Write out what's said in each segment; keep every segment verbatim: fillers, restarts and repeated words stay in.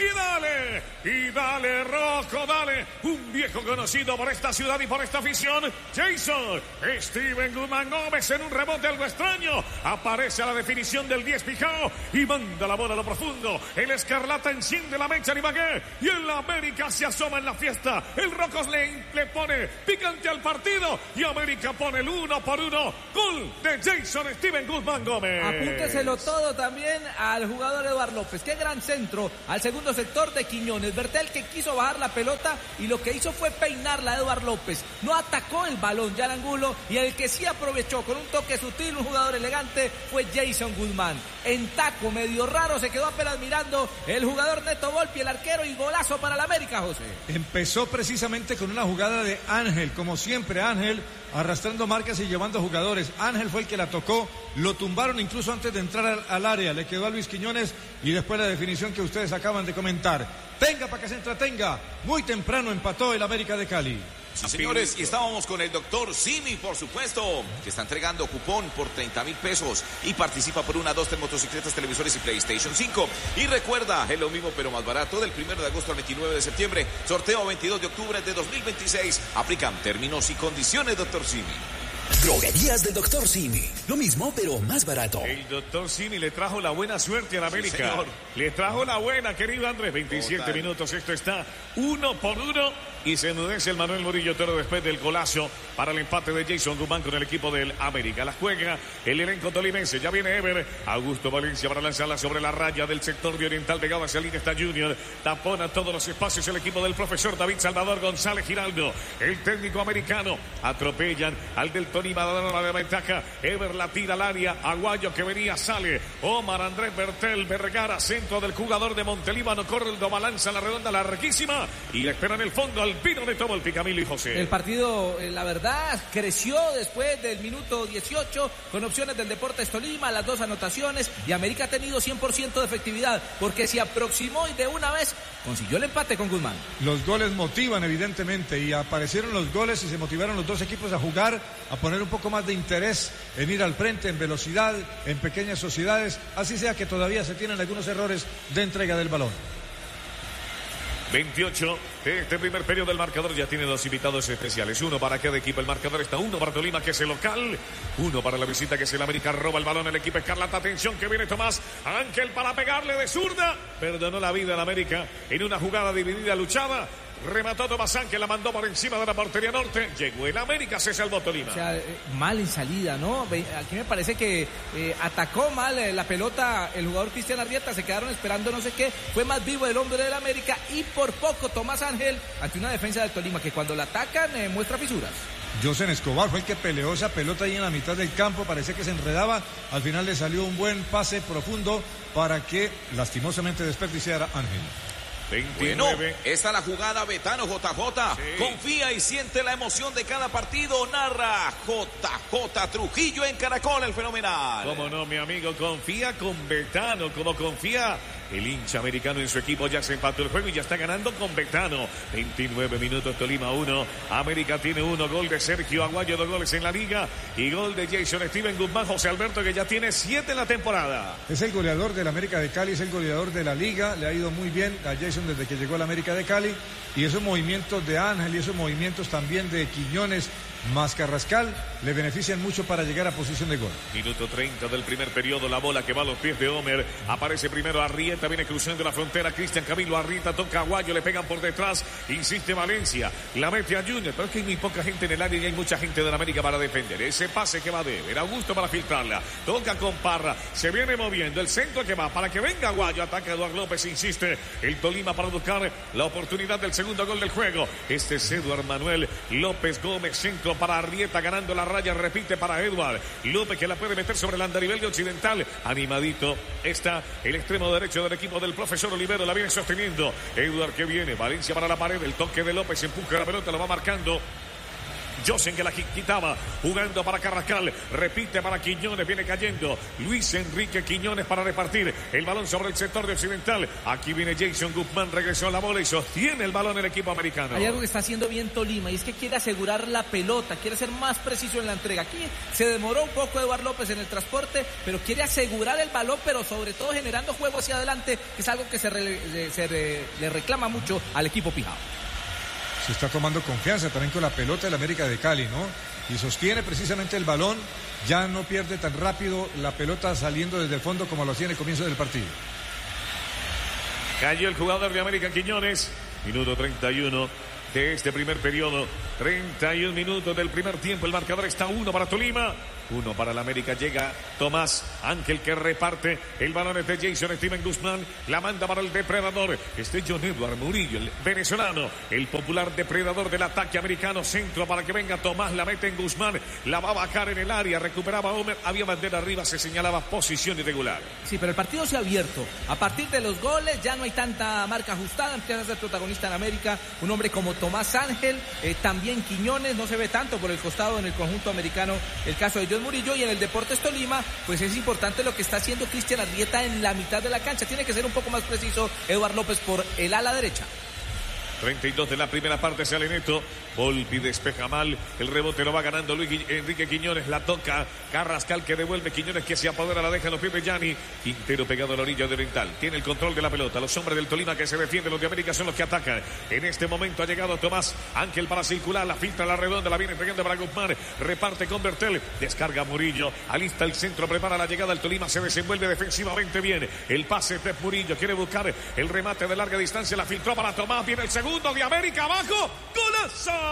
y dale, y dale, Rocco, dale. Un viejo conocido por esta ciudad y por esta afición, Jason Steven Guzmán Gómez en un rebote algo extraño. Aparece a la definición del diez pijao y manda la bola a lo profundo. El Escarlata enciende la mecha de Ibagué y el América se asoma en la fiesta. El Rocos le, le pone picante al partido y América pone el uno por uno. Gol de Jason Steven Guzmán Gómez. Apúnteselo todo también al jugador Eduard López. Qué gran centro al segundo sector de Quiñones. Bertel que quiso bajar la pelota y lo que hizo fue peinarla a Eduard López. No atacó el balón ya al ángulo y el que sí aprovechó con un toque sutil, un jugador elegante, fue Jason Guzmán. En taco medio raro se quedó apenas mirando el jugador Neto Volpi, el arquero, y golazo para el América, José. Empezó precisamente con una jugada de Ángel, como siempre Ángel, arrastrando marcas y llevando jugadores. Ángel fue el que la tocó, lo tumbaron incluso antes de entrar al, al área, le quedó a Luis Quiñones y después la definición que ustedes acaban de comentar. Venga para que se entretenga, muy temprano empató el América de Cali. Sí, señores, y estábamos con el doctor Simi, por supuesto, que está entregando cupón por treinta mil pesos y participa por una, dos, tres motocicletas, televisores y PlayStation cinco. Y recuerda, es lo mismo pero más barato, del primero de agosto al veintinueve de septiembre, sorteo veintidós de octubre de dos mil veintiséis. Aplican términos y condiciones, doctor Simi. Droguerías del doctor Simi. Lo mismo, pero más barato. El doctor Simi le trajo la buena suerte a la América. Sí, le trajo la buena, querido Andrés. veintisiete Total. Minutos. Esto está uno por uno. Y se enmudece el Manuel Murillo Toro después del golazo para el empate de Jason Guzmán con el equipo del América. La juega el elenco tolimense. Ya viene Ever. Augusto Valencia para lanzarla sobre la raya del sector de Oriental. Pegado hacia el línea está Junior. Tapona todos los espacios el equipo del profesor David Salvador González Giraldo. El técnico americano. Atropellan al del Tolima dando la ventaja. Ever la tira al área. Aguayo que venía sale. Omar Andrés Bertel Vergara. Centro del jugador de Montelíbano. Corre el balanza la redonda larguísima. Y le espera en el fondo al Pino de Tomo el Picamilo y José. El partido, la verdad, creció después del minuto dieciocho con opciones del Deportes Tolima, las dos anotaciones, y América ha tenido cien por ciento de efectividad porque se aproximó y de una vez consiguió el empate con Guzmán. Los goles motivan evidentemente y aparecieron los goles y se motivaron los dos equipos a jugar, a poner un poco más de interés en ir al frente, en velocidad, en pequeñas sociedades, así sea que todavía se tienen algunos errores de entrega del balón. veintiocho de este primer periodo del marcador. Ya tiene dos invitados especiales. Uno para cada equipo. El marcador está uno para Tolima, que es el local. Uno para la visita, que es el América. Roba el balón el equipo Escarlata. Atención que viene Tomás Ángel para pegarle de zurda. Perdonó la vida al América en una jugada dividida, luchada. Remató Tomás Ángel, la mandó por encima de la portería norte. Llegó el América, se salvó Tolima. O sea, eh, mal en salida, ¿no? Aquí me parece que eh, atacó mal eh, la pelota el jugador Cristian Arrieta. Se quedaron esperando no sé qué. Fue más vivo el hombre del América y por poco Tomás Ángel ante una defensa del Tolima que cuando la atacan eh, muestra fisuras. José Escobar fue el que peleó esa pelota ahí en la mitad del campo, parecía que se enredaba, al final le salió un buen pase profundo para que lastimosamente desperdiciara Ángel. veintinueve. Bueno, esta es la jugada, Betano J J. Sí. Confía y siente la emoción de cada partido. Narra J J Trujillo en Caracol, el fenomenal. Cómo no, mi amigo, confía con Betano, como confía el hincha americano en su equipo. Ya se empató el juego y ya está ganando con Betano. veintinueve minutos, Tolima uno, América tiene uno. Gol de Sergio Aguayo, dos goles en la liga. Y gol de Jason Steven Guzmán, José Alberto, que ya tiene siete en la temporada. Es el goleador del América de Cali, es el goleador de la liga. Le ha ido muy bien a Jason desde que llegó al América de Cali. Y esos movimientos de Ángel y esos movimientos también de Quiñones más Carrascal le benefician mucho para llegar a posición de gol. Minuto treinta del primer periodo, la bola que va a los pies de Homer. Aparece primero Arrieta, viene cruzando la frontera. Cristian Camilo Arrieta, toca a Aguayo, le pegan por detrás. Insiste Valencia, la mete a Junior. Pero es que hay muy poca gente en el área y hay mucha gente de la América para defender. Ese pase que va de Ever, Augusto para filtrarla. Toca con Parra, se viene moviendo. El centro que va para que venga Aguayo. Ataca Eduard López, insiste el Tolima para buscar la oportunidad del segundo gol del juego. Este es Eduard Manuel López Gómez, centro para Arrieta, ganando la raya, repite para Eduard López, que la puede meter sobre el andarivel de Occidental. Animadito está el extremo derecho del equipo del profesor Olivero, la viene sosteniendo Eduard, que viene, Valencia para la pared, el toque de López, empuja la pelota, lo va marcando Josen que la quitaba, jugando para Carrascal, repite para Quiñones, viene cayendo Luis Enrique Quiñones para repartir el balón sobre el sector de Occidental. Aquí viene Jason Guzmán, regresó a la bola y sostiene el balón el equipo americano. Hay algo que está haciendo bien Tolima y es que quiere asegurar la pelota, quiere ser más preciso en la entrega. Aquí se demoró un poco Eduardo López en el transporte, pero quiere asegurar el balón, pero sobre todo generando juego hacia adelante, que es algo que se, re, se re, le reclama mucho al equipo pijao. Se está tomando confianza también con la pelota del América de Cali, ¿no? Y sostiene precisamente el balón, ya no pierde tan rápido la pelota saliendo desde el fondo como lo hacía en el comienzo del partido. Cayó el jugador de América Quiñones, minuto treinta y uno de este primer periodo, treinta y un minutos del primer tiempo, el marcador está uno para Tolima, uno para el América. Llega Tomás Ángel que reparte el balón de Jason Steven Guzmán, la manda para el depredador, este John Edward Murillo, el venezolano, el popular depredador del ataque americano. Centro para que venga Tomás, la mete en Guzmán, la va a bajar en el área, recuperaba Homer, había bandera arriba, se señalaba posición irregular. Sí, pero el partido se ha abierto, a partir de los goles ya no hay tanta marca ajustada, empieza a ser protagonista en América un hombre como Tomás Ángel, eh, también Quiñones, no se ve tanto por el costado en el conjunto americano el caso de John Murillo. Y en el Deportes Tolima pues es importante lo que está haciendo Cristian Arrieta en la mitad de la cancha, tiene que ser un poco más preciso Eduardo López por el ala derecha. treinta y dos de la primera parte, sale Neto, Volpi despeja mal, el rebote lo va ganando Luis Enrique Quiñones, la toca Carrascal que devuelve, Quiñones que se apodera, la deja en los pies de Gianni, Quintero pegado a la orilla de Oriental, tiene el control de la pelota, los hombres del Tolima que se defienden, los de América son los que atacan. En este momento ha llegado Tomás Ángel para circular, la filtra, la redonda, la viene entregando para Guzmán, reparte con Bertel, descarga Murillo, alista el centro, prepara la llegada del Tolima, se desenvuelve defensivamente bien, el pase de Murillo, quiere buscar el remate de larga distancia, la filtró para Tomás, viene el segundo de América, abajo, ¡golazo!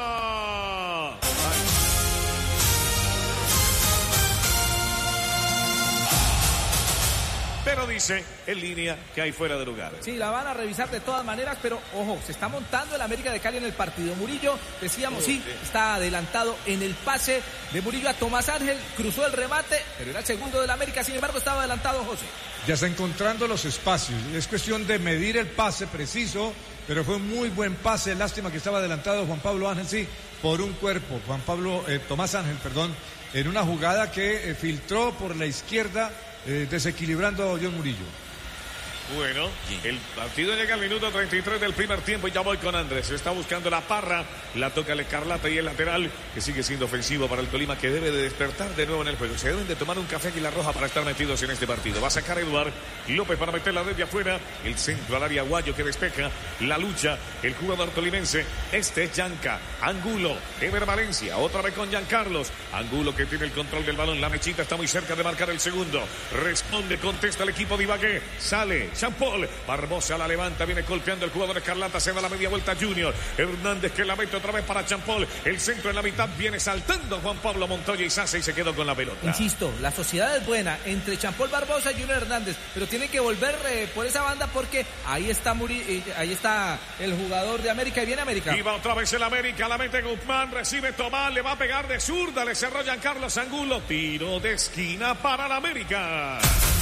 Pero dice en línea que hay fuera de lugar. Sí, la van a revisar de todas maneras, pero ojo, se está montando el América de Cali en el partido. Murillo, decíamos, sí, está adelantado en el pase de Murillo a Tomás Ángel, cruzó el remate, pero era el segundo del América, sin embargo estaba adelantado José. Ya está encontrando los espacios, es cuestión de medir el pase preciso, pero fue un muy buen pase, lástima que estaba adelantado Juan Pablo Ángel, sí, por un cuerpo, Juan Pablo, eh, Tomás Ángel, perdón, en una jugada que eh, filtró por la izquierda, eh, desequilibrando a John Murillo. Bueno, el partido llega al minuto treinta y tres del primer tiempo y ya voy con Andrés. Se está buscando la Parra, la toca el Escarlata y el lateral que sigue siendo ofensivo para el Tolima, que debe de despertar de nuevo en el juego. Se deben de tomar un café Águila Roja para estar metidos en este partido. Va a sacar Eduard López para meterla desde afuera. El centro al área Aguayo que despeja la lucha. El jugador tolimense, este es Yanca. Angulo, Ever Valencia, otra vez con Giancarlos. Angulo que tiene el control del balón. La mechita está muy cerca de marcar el segundo. Responde, contesta el equipo de Ibagué. Sale Jean Paul, Barbosa la levanta, viene golpeando el jugador Escarlata, se da la media vuelta Junior, Hernández que la mete otra vez para Jean Paul, el centro en la mitad, viene saltando Juan Pablo Montoya y Sase y se quedó con la pelota. Insisto, la sociedad es buena entre Jean Paul Barbosa y Junior Hernández, pero tiene que volver eh, por esa banda porque ahí está Muri, eh, ahí está el jugador de América y viene América. Y va otra vez el América, la mete Guzmán, recibe Tomás, le va a pegar de zurda, le cerró Giancarlos Angulo, tiro de esquina para la América.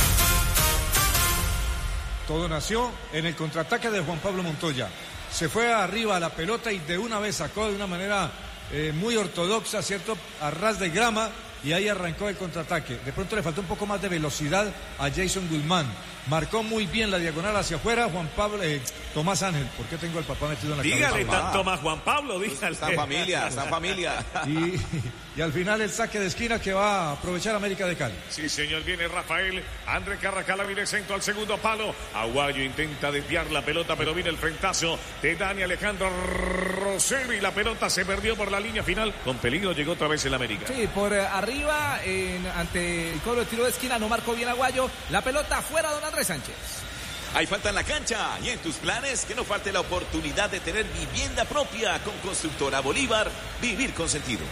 Todo nació en el contraataque de Juan Pablo Montoya. Se fue arriba a la pelota y de una vez sacó de una manera eh, muy ortodoxa, ¿cierto? A ras de grama y ahí arrancó el contraataque. De pronto le faltó un poco más de velocidad a Jason Guzmán. Marcó muy bien la diagonal hacia afuera Juan Pablo, eh, Tomás Ángel. ¿Por qué tengo al papá metido en la cabeza? Dígale tanto más Juan Pablo, dígale. Está familia, está familia. Y, y al final el saque de esquina que va a aprovechar América de Cali. Sí, señor, viene Rafael. André Carrascal viene centro al segundo palo. Aguayo intenta desviar la pelota, pero viene el frentazo de Dani Alejandro Rosero y la pelota se perdió por la línea final. Con peligro llegó otra vez el América. Sí, por eh, arriba, en, ante el cobro de tiro de esquina, no marcó bien Aguayo. La pelota fuera, don Andrés Sánchez. Hay falta en la cancha y en tus planes que no falte la oportunidad de tener vivienda propia con Constructora Bolívar. Vivir con sentido.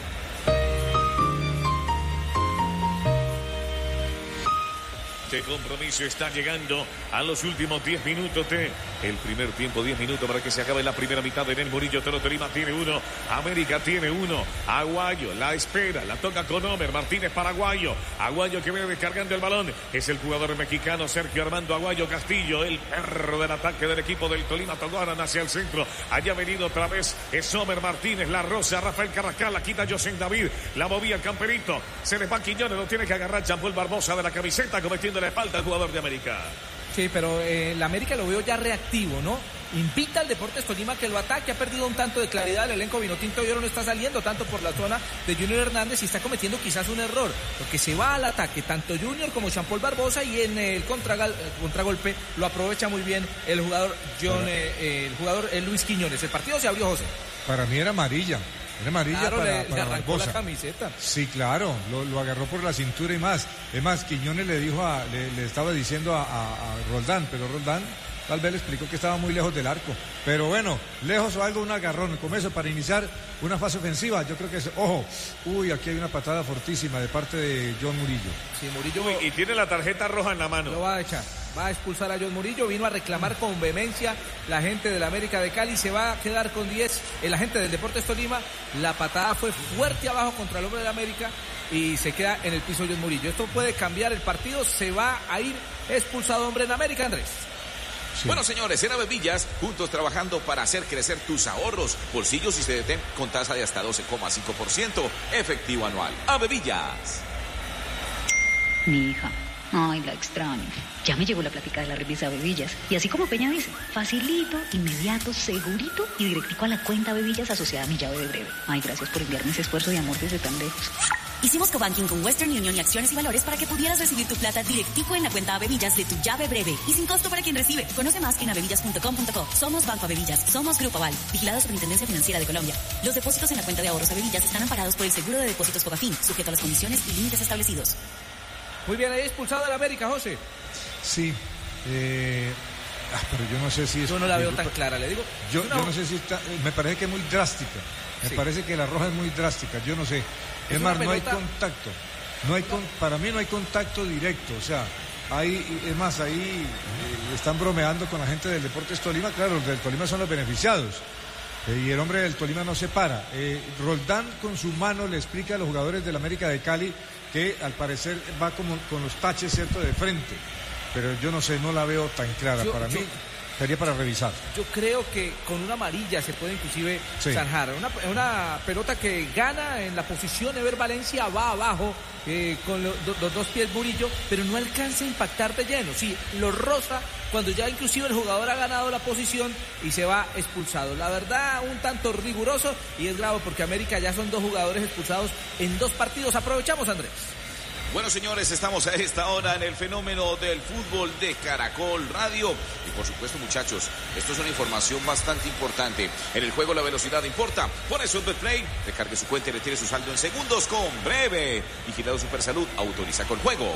Este compromiso está llegando a los últimos diez minutos de el primer tiempo, diez minutos para que se acabe la primera mitad de el Murillo Toro Tolima tiene uno, América tiene uno, Aguayo la espera, la toca con Homer Martínez para Aguayo, Aguayo que viene descargando el balón, es el jugador mexicano Sergio Armando Aguayo Castillo, el perro del ataque del equipo del Tolima, tocaron hacia el centro, haya venido otra vez, es Homer Martínez, la rosa, Rafael Carrascal, la quita José David, la movía el Camperito, se le va Quiñones, lo tiene que agarrar Jean-Paul Barbosa de la camiseta, cometiendo la falta al jugador de América. Sí, pero eh, la América lo veo ya reactivo, ¿no? Invita al Deportes Tolima que lo ataque, ha perdido un tanto de claridad, el elenco vinotinto y oro no está saliendo tanto por la zona de Junior Hernández y está cometiendo quizás un error, porque se va al ataque tanto Junior como Jean-Paul Barbosa y en el contragal, contragolpe lo aprovecha muy bien el jugador John, eh, el jugador eh, Luis Quiñones. El partido se abrió, José. Para mí era amarilla. Era amarilla claro, para, le, para le arrancó Barbosa. La camiseta. Sí, claro, lo, lo agarró por la cintura y más. Es más, Quiñones le dijo a, le, le estaba diciendo a, a, a Roldán, pero Roldán tal vez le explicó que estaba muy lejos del arco. Pero bueno, lejos o algo, un agarrón. Con eso, para iniciar una fase ofensiva, yo creo que es, ojo, uy, aquí hay una patada fortísima de parte de John Murillo. Sí, Murillo. Uy, y tiene la tarjeta roja en la mano. Lo va a echar. Va a expulsar a John Murillo, vino a reclamar con vehemencia la gente del América de Cali, se va a quedar con diez, el agente del Deportes Tolima, la patada fue fuerte abajo contra el hombre de América y se queda en el piso John Murillo. Esto puede cambiar el partido, se va a ir expulsado hombre en América, Andrés. Sí. Bueno, señores, en Avevillas, juntos trabajando para hacer crecer tus ahorros, bolsillos y C D T con tasa de hasta doce coma cinco por ciento efectivo anual. Avevillas. Mi hija. Ay, la extraño. Ya me llegó la plática de la revista Avevillas. Y así como Peña dice, facilito, inmediato, segurito y directico a la cuenta Avevillas asociada a mi llave de breve. Ay, gracias por enviarme ese esfuerzo de amor desde tan lejos. Hicimos cobanking con Western Union y Acciones y Valores para que pudieras recibir tu plata directico en la cuenta Avevillas de tu llave breve y sin costo para quien recibe. Conoce más en avevillas punto com punto co. Somos Banco Avevillas, somos Grupo Aval, vigilado Superintendencia Financiera de Colombia. Los depósitos en la cuenta de ahorros Avevillas están amparados por el seguro de depósitos Fogafín, sujeto a las condiciones y límites establecidos. Muy bien, ahí expulsado del América, José. Sí, eh, ah, pero yo no sé si es... Yo no la veo tan clara, le digo. Yo no, yo no sé si está... Me parece que es muy drástica. Me sí. parece que la roja es muy drástica, yo no sé. Es, es más, no hay contacto. No hay con, para mí no hay contacto directo, o sea, hay, es más, ahí eh, están bromeando con la gente del Deportes Tolima. Claro, los del Tolima son los beneficiados. Eh, y el hombre del Tolima no se para. Eh, Roldán con su mano le explica a los jugadores del América de Cali que al parecer va como con los taches, ¿cierto?, de frente. Pero yo no sé, no la veo tan clara. Yo, para yo, mí sería para revisar. Yo creo que con una amarilla se puede inclusive sí. zanjar. Una, una pelota que gana en la posición de Ever Valencia, va abajo eh, con lo, do, los dos pies Murillo, pero no alcanza a impactar de lleno. Sí, lo roza cuando ya inclusive el jugador ha ganado la posición y se va expulsado. La verdad, un tanto riguroso y es grave porque América ya son dos jugadores expulsados en dos partidos. Aprovechamos, Andrés. Bueno, señores, estamos a esta hora en el fenómeno del fútbol de Caracol Radio. Y por supuesto, muchachos, esto es una información bastante importante. En el juego la velocidad importa. Por eso en Betplay, recargue su cuenta y retire su saldo en segundos con Breve. Vigilado Supersalud, autoriza con juego.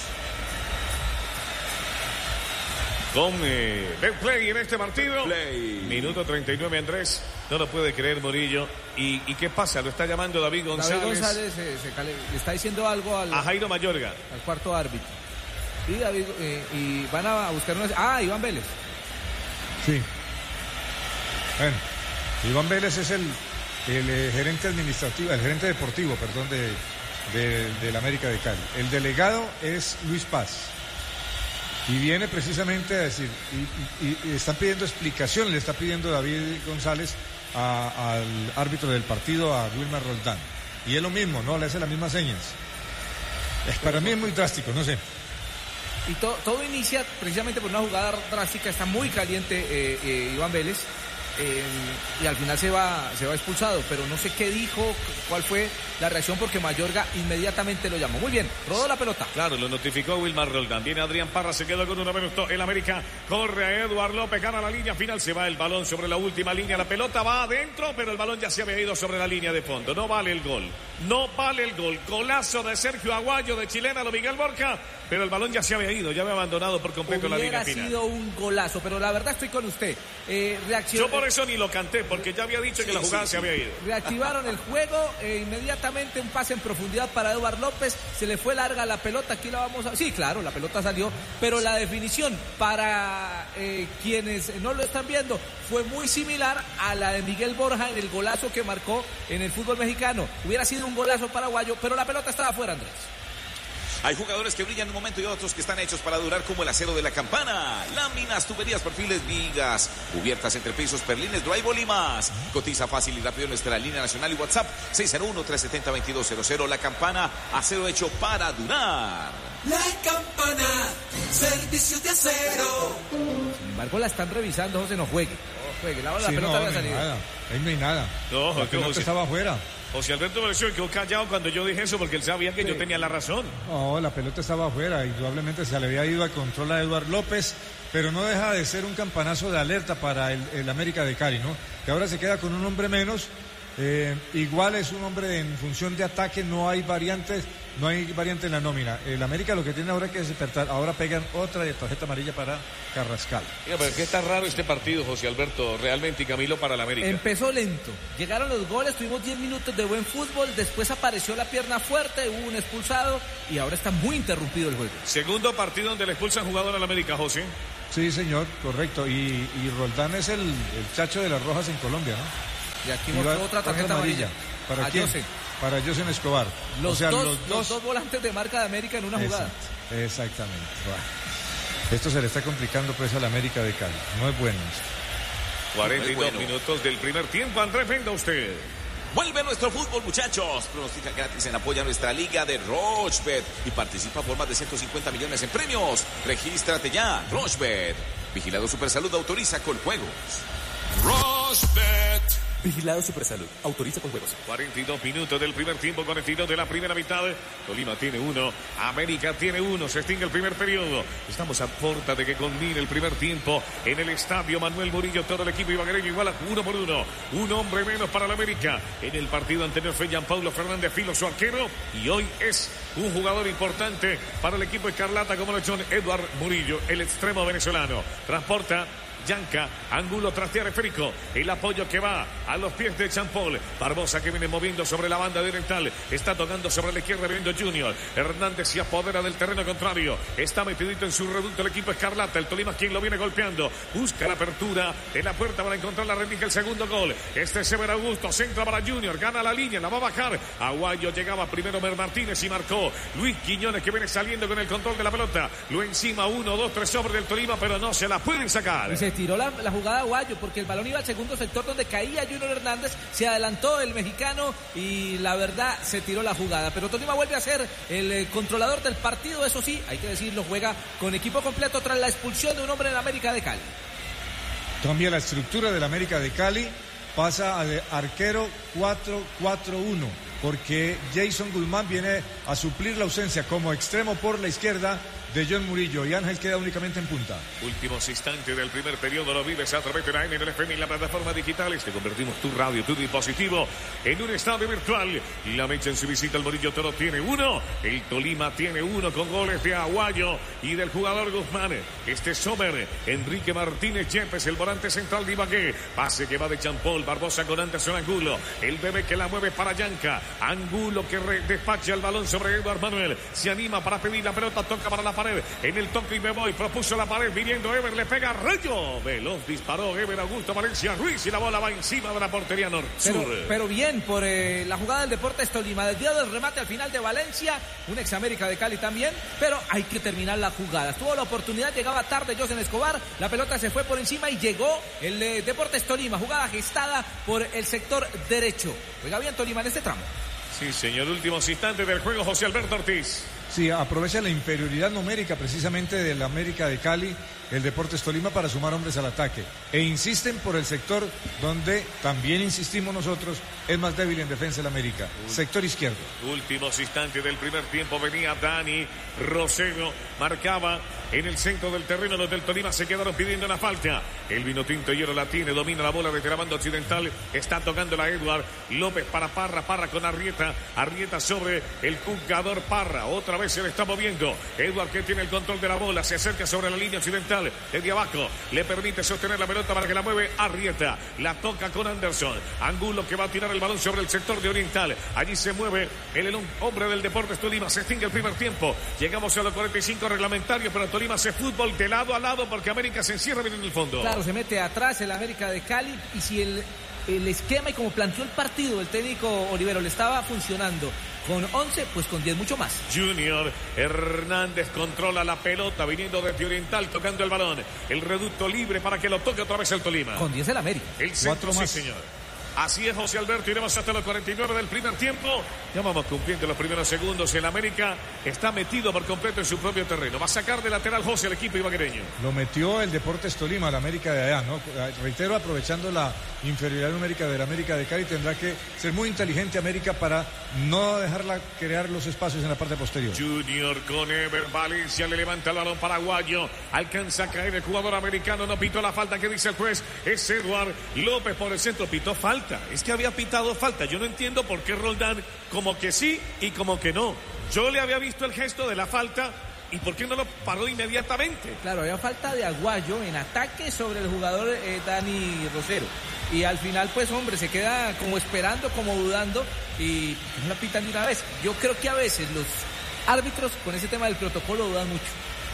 Con eh, Betplay en este partido. Betplay. Minuto treinta y nueve, Andrés. No lo puede creer Murillo. ¿Y, y qué pasa? Lo está llamando David González. David González eh, se cale, le está diciendo algo al, a Jairo Mayorga, al cuarto árbitro. Y, David, eh, y van a buscar una... Ah, Iván Vélez. Sí. Bueno, Iván Vélez es el, el eh, gerente administrativo, el gerente deportivo, perdón, de, de, de la América de Cali. El delegado es Luis Paz. Y viene precisamente a decir, y, y, y están pidiendo explicación, le está pidiendo David González a, al árbitro del partido, a Wilmar Roldán. Y es lo mismo, ¿no? Le hace las mismas señas. Es, para mí es muy drástico, no sé. Y to, todo inicia precisamente por una jugada drástica, está muy caliente eh, eh, Iván Vélez. Eh, y al final se va se va expulsado, pero no sé qué dijo, cuál fue la reacción, porque Mayorga inmediatamente lo llamó. Muy bien, rodó la pelota. Claro, lo notificó Wilmar Roldán. Viene Adrián Parra, se quedó con uno menos. El América corre a Eduard López, gana la línea final, se va el balón sobre la última línea, la pelota va adentro, pero el balón ya se había ido sobre la línea de fondo. No vale el gol. No vale el gol. Golazo de Sergio Aguayo, de chilena, lo Miguel Borja, pero el balón ya se había ido, ya había abandonado por completo la línea final. Hubiera sido un golazo, pero la verdad estoy con usted. Eh, reaccion... Yo por eso ni lo canté, porque ya había dicho sí, que la jugada sí, se sí. había ido. Reactivaron el juego, eh, inmediatamente un pase en profundidad para Eduard López, se le fue larga la pelota, aquí la vamos a... Sí, claro, la pelota salió, pero la definición para eh, quienes no lo están viendo fue muy similar a la de Miguel Borja en el golazo que marcó en el fútbol mexicano. Hubiera sido un golazo paraguayo, pero la pelota estaba fuera, Andrés. Hay jugadores que brillan en un momento y otros que están hechos para durar, como el acero de la campana. Láminas, tuberías, perfiles, vigas, cubiertas entre pisos, perlines, drywall y más. Cotiza fácil y rápido en nuestra línea nacional y WhatsApp seis cero uno, tres siete cero, dos dos cero cero. La Campana, acero hecho para durar. La Campana, servicios de acero. Sin embargo, la están revisando, José, no juegue. No juegue, la, la sí, pelota no, había no salido. Nada. Ahí no hay nada. No, la pelota José, estaba afuera. José Alberto Mereció quedó callado cuando yo dije eso porque él sabía que sí. yo tenía la razón. No, la pelota estaba afuera, indudablemente se le había ido a control a Eduard López, pero no deja de ser un campanazo de alerta para el, el América de Cali, ¿no? Que ahora se queda con un hombre menos. Eh, igual es un hombre en función de ataque, no hay variantes, no hay variante en la nómina. El América lo que tiene ahora es que despertar, ahora pegan otra tarjeta amarilla para Carrascal. Mira, pero qué está raro este partido, José Alberto, realmente, y Camilo, para el América. Empezó lento, llegaron los goles, tuvimos diez minutos de buen fútbol, después apareció la pierna fuerte, hubo un expulsado y ahora está muy interrumpido el juego. Segundo partido donde le expulsan jugador al América, José. Sí, señor, correcto, y, y Roldán es el, el chacho de las rojas en Colombia, ¿no? Y aquí mostró otra tarjeta amarilla. ¿Para quién? Jose. Para José Escobar. Los, o sea, dos, los, dos... los dos volantes de marca de América en una jugada. Exact, exactamente. Bueno. Esto se le está complicando pues al América de Cali. No es bueno esto. cuarenta y dos bueno. minutos del primer tiempo. Andrés, venga usted. Vuelve nuestro fútbol, muchachos. Pronostica gratis en apoyo a nuestra liga de Rochebet y participa por más de ciento cincuenta millones en premios. Regístrate ya, Rochebet. Vigilado Supersalud, autoriza con juegos. Rochebet. Vigilado Supersalud. Autoriza con juegos. cuarenta y dos minutos del primer tiempo, cuarenta y dos de la primera mitad. Tolima tiene uno, América tiene uno. Se extingue el primer periodo. Estamos a puerta de que culmine el primer tiempo en el estadio Manuel Murillo. Todo el equipo ibaguereño igual a uno por uno. Un hombre menos para la América. En el partido anterior fue Gianpaulo Fernández Filo, su arquero. Y hoy es un jugador importante para el equipo escarlata como lo es Eduard Murillo, el extremo venezolano. Transporta Yanca, ángulo trastear esférico, el apoyo que va a los pies de Champol. Barbosa que viene moviendo sobre la banda directal, está tocando sobre la izquierda viendo Junior. Hernández se apodera del terreno contrario, está metidito en su reducto el equipo escarlata. El Tolima quien lo viene golpeando, busca la apertura de la puerta para encontrar la rendija, el segundo gol. Este es Sever Augusto, centra para Junior, gana la línea, la va a bajar. Aguayo llegaba primero Mer Martínez y marcó Luis Quiñones que viene saliendo con el control de la pelota. Lo encima uno, dos, tres sobre del Tolima, pero no se la pueden sacar. Tiró la, la jugada Aguayo porque el balón iba al segundo sector donde caía Junior Hernández, se adelantó el mexicano y la verdad se tiró la jugada, pero Tolima vuelve a ser el eh, controlador del partido, eso sí, hay que decirlo, juega con equipo completo tras la expulsión de un hombre en América de Cali. Cambia la estructura del América de Cali, pasa a de arquero cuatro cuatro uno, porque Jason Guzmán viene a suplir la ausencia como extremo por la izquierda de John Murillo y Ángel queda únicamente en punta. Últimos instantes del primer periodo lo vives a través de la N N F M y la plataforma digitales. Te convertimos tu radio, tu dispositivo en un estadio virtual. La Mecha en su visita al Murillo Toro tiene uno. El Tolima tiene uno con goles de Aguayo y del jugador Guzmán. Este es Sommer, Enrique Martínez Yepes, el volante central de Ibagué. Pase que va de Champol, Barbosa con Anderson Angulo. El bebé que la mueve para Yanca. Angulo que despacha el balón sobre Eduard Manuel. Se anima para pedir la pelota, toca para la pared. En el toque y me voy, propuso la pared, viniendo Ever, le pega Rayo. Veloz disparó Ever Augusto Valencia Ruiz y la bola va encima de la portería norte-sur. Pero, pero bien por eh, la jugada del Deportes Tolima, desviado del remate al final de Valencia, un ex América de Cali también, pero hay que terminar la jugada. Tuvo la oportunidad, llegaba tarde José Escobar, la pelota se fue por encima y llegó el eh, Deportes Tolima, jugada gestada por el sector derecho. Juega bien Tolima en este tramo. Sí, señor, últimos instantes del juego, José Alberto Ortiz. Sí, aprovecha la inferioridad numérica precisamente del América de Cali, el Deportes Tolima, para sumar hombres al ataque. E insisten por el sector donde también insistimos nosotros, es más débil en defensa el América, sector izquierdo. Últimos instantes del primer tiempo, venía Dani Rosero, marcaba en el centro del terreno. Los del Tolima se quedaron pidiendo una falta. El Vinotinto Hierro la tiene, domina la bola desde la banda occidental, está tocando la Edward López para Parra, Parra con Arrieta, Arrieta sobre el jugador Parra, otra vez se le está moviendo. Edward, que tiene el control de la bola, se acerca sobre la línea occidental, desde abajo, le permite sostener la pelota para que la mueve Arrieta, la toca con Anderson, Angulo, que va a tirar el balón sobre el sector de Oriental, allí se mueve el, el hombre del Deportes Tolima, se extingue el primer tiempo, llegamos a los cuarenta y cinco reglamentarios, pero Tolima hace fútbol de lado a lado porque América se encierra bien en el fondo. Claro, se mete atrás el América de Cali, y si el, el esquema y como planteó el partido el técnico Olivero le estaba funcionando con once, pues con diez mucho más. Junior Hernández controla la pelota viniendo desde Oriental, tocando el balón, el reducto libre para que lo toque otra vez el Tolima. Con diez el América. El centro, sí, señor. Así es, José Alberto, iremos hasta los cuarenta y nueve del primer tiempo. Ya vamos cumpliendo los primeros segundos. El América está metido por completo en su propio terreno. Va a sacar de lateral José el equipo ibaguereño. Lo metió el Deportes Tolima, el América de allá, ¿no? Reitero, aprovechando la inferioridad numérica del América de Cali, tendrá que ser muy inteligente América para no dejarla crear los espacios en la parte posterior. Junior con Ever Valencia, le levanta el balón paraguayo, alcanza a caer el jugador americano, no pitó la falta que dice el juez, es Edward López por el centro, pitó falta. Es que había pitado falta. Yo no entiendo por qué Roldán como que sí y como que no. Yo le había visto el gesto de la falta y por qué no lo paró inmediatamente. Claro, había falta de Aguayo en ataque sobre el jugador eh, Dani Rosero. Y al final, pues hombre, se queda como esperando, como dudando y no la pitan de una vez. Yo creo que a veces los árbitros con ese tema del protocolo dudan mucho.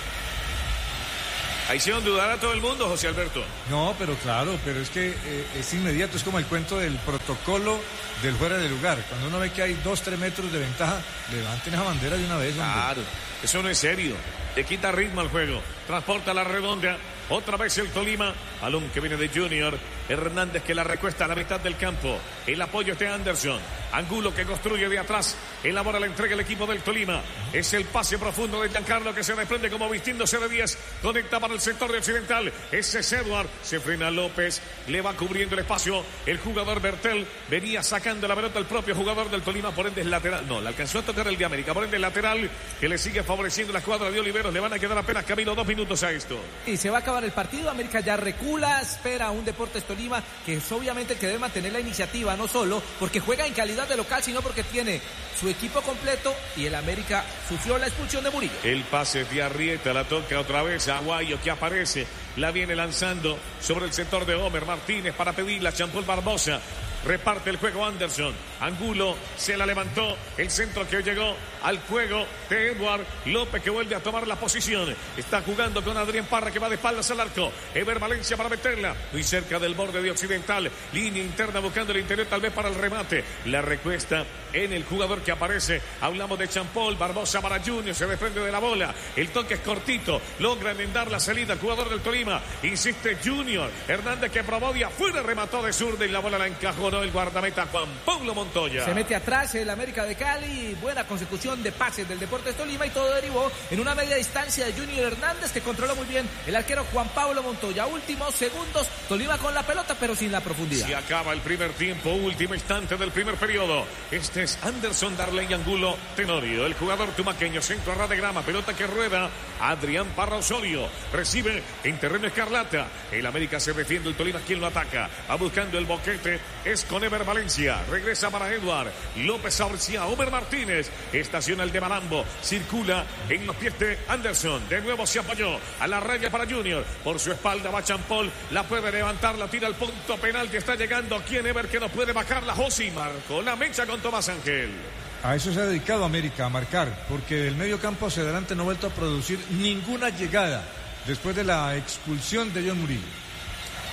Ahí hicieron dudar a todo el mundo, José Alberto. No, pero claro, pero es que eh, es inmediato, es como el cuento del protocolo del fuera de lugar. Cuando uno ve que hay dos, tres metros de ventaja, levanten esa bandera de una vez, hombre. Claro, eso no es serio. Le quita ritmo al juego, transporta la redonda. Otra vez el Tolima, balón que viene de Junior Hernández, que la recuesta a la mitad del campo. El apoyo es de Anderson. Angulo, que construye de atrás. Elabora la entrega el equipo del Tolima. Es el pase profundo de Giancarlo, que se desprende como vistiéndose de diez. Conecta para el sector de occidental. Ese es Edward. Se frena López. Le va cubriendo el espacio. El jugador Bertel venía sacando la pelota al propio jugador del Tolima. Por ende es lateral. No, le alcanzó a tocar el de América. Por ende el lateral que le sigue favoreciendo la escuadra de Oliveros. Le van a quedar apenas camino dos minutos a esto. Y se va a acabar el partido. América ya recula, espera a un Deportes Tolima que es obviamente el que debe mantener la iniciativa, no solo porque juega en calidad de local, sino porque tiene su equipo completo y el América sufrió la expulsión de Murillo. El pase de Arrieta, la toca otra vez a Aguayo, que aparece, la viene lanzando sobre el sector de Homer Martínez para pedirla a Champol Barbosa. Reparte el juego Anderson. Angulo se la levantó. El centro que llegó al juego de Edward López, que vuelve a tomar la posición. Está jugando con Adrián Parra, que va de espaldas al arco. Ever Valencia para meterla. Muy cerca del borde de Occidental. Línea interna buscando el interior, tal vez para el remate. La recuesta en el jugador que aparece. Hablamos de Champol Barbosa para Junior. Se desprende de la bola. El toque es cortito. Logra enmendar la salida el jugador del Tolima. Insiste Junior Hernández, que probó de afuera, remató de zurda y la bola la encajó el guardameta Juan Pablo Montoya. Se mete atrás el América de Cali, buena consecución de pases del Deportes Tolima y todo derivó en una media distancia de Junior Hernández, que controló muy bien el arquero Juan Pablo Montoya. Últimos segundos, Tolima con la pelota pero sin la profundidad. Se acaba el primer tiempo, último instante del primer periodo. Este es Anderson Darley Angulo Tenorio, el jugador tumaqueño, centro a ras de grama, pelota que rueda. Adrián Parra Osorio recibe en terreno escarlata. El América se defiende, el Tolima quien lo ataca, va buscando el boquete. Es con Ever Valencia, regresa para Edward López Saurcia, Homer Martínez, estaciona el de Malambo, circula en los pies de Anderson, de nuevo se apoyó a la raya para Junior, por su espalda va Champol, la puede levantar, la tira al punto penal, que está llegando aquí en Ever, que no puede bajar la Josi, marcó la mecha con Tomás Ángel. A eso se ha dedicado América, a marcar, porque del medio campo hacia adelante no ha vuelto a producir ninguna llegada después de la expulsión de John Murillo.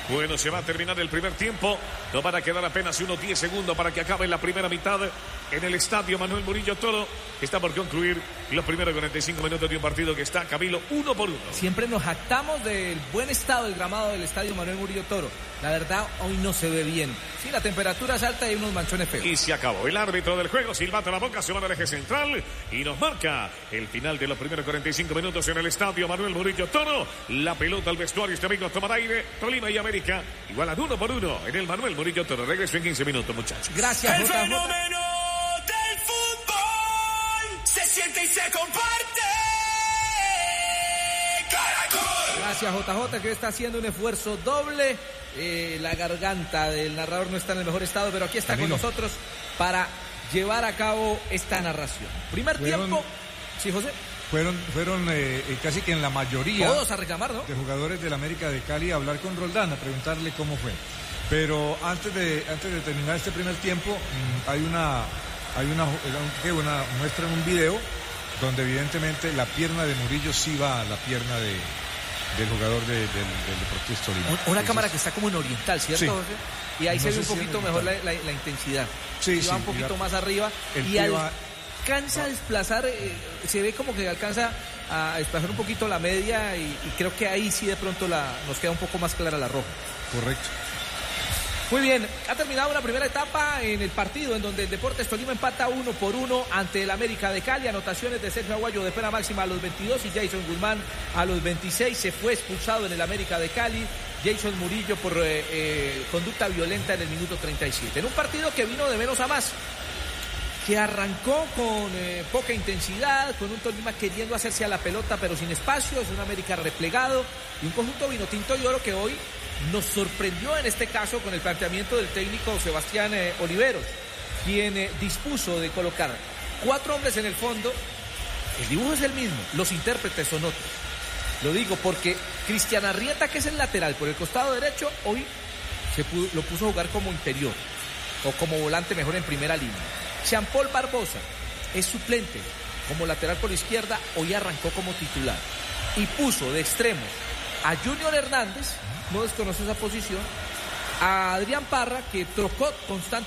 Bueno, se va a terminar el primer tiempo. No van a quedar apenas unos diez segundos para que acabe la primera mitad en el estadio Manuel Murillo Toro. Está por concluir los primeros cuarenta y cinco minutos de un partido que está, Camilo, uno por uno. Siempre nos jactamos del buen estado del gramado del estadio Manuel Murillo Toro. La verdad, hoy no se ve bien. Sí, la temperatura es alta y hay unos manchones feos. Y se acabó. El árbitro del juego, silbato a la boca, se va al eje central y nos marca el final de los primeros cuarenta y cinco minutos en el estadio Manuel Murillo Toro. La pelota al vestuario, este amigo toma aire. Tolima y América igualan uno por uno en el Manuel Murillo Toro. Regreso en quince minutos, muchachos. Gracias, El J J. fenómeno del fútbol se siente y se comparte. Caracol. Gracias, J J, que está haciendo un esfuerzo doble. Eh, la garganta del narrador no está en el mejor estado, pero aquí está Camilo. con nosotros para llevar a cabo esta narración. Primer Fueron- tiempo. Sí, José. Fueron, fueron eh, eh, casi que en la mayoría Todos a reclamar, ¿no? de jugadores del América de Cali a hablar con Roldán, a preguntarle cómo fue. Pero antes de, antes de terminar este primer tiempo, mmm, hay una, hay una, ¿qué? una muestra en un video donde evidentemente la pierna de Murillo sí va a la pierna de, del jugador de, del, del Deportivo Tolima. Una Entonces, cámara que está como en oriental, ¿cierto, Sí. José? Y ahí No se ve sé un si en poquito mejor la, oriental. la- la intensidad. Sí, Y sí, va un y poquito la- más arriba el y pie va- alcanza a desplazar, eh, se ve como que alcanza a desplazar un poquito la media y, y creo que ahí sí de pronto la, nos queda un poco más clara la roja. Correcto. Muy bien, ha terminado la primera etapa en el partido en donde el Deportes Tolima empata uno por uno ante el América de Cali. Anotaciones de Sergio Aguayo de pena máxima a los veintidós y Jason Guzmán a los veintiséis. Se fue expulsado en el América de Cali Jason Murillo por eh, eh, conducta violenta en el minuto treinta y siete. En un partido que vino de menos a más, que arrancó con eh, poca intensidad, con un Tolima queriendo hacerse a la pelota pero sin espacio, es un América replegado y un conjunto vino tinto y oro que hoy nos sorprendió en este caso con el planteamiento del técnico Sebastián eh, Oliveros, quien eh, dispuso de colocar cuatro hombres en el fondo. El dibujo es el mismo, los intérpretes son otros. Lo digo porque Cristian Arrieta, que es el lateral por el costado derecho, hoy se pudo, lo puso a jugar como interior o como volante mejor en primera línea. Jean Paul Barbosa es suplente como lateral por izquierda, hoy arrancó como titular y puso de extremo a Junior Hernández, no desconoce esa posición, a Adrián Parra, que trocó constantemente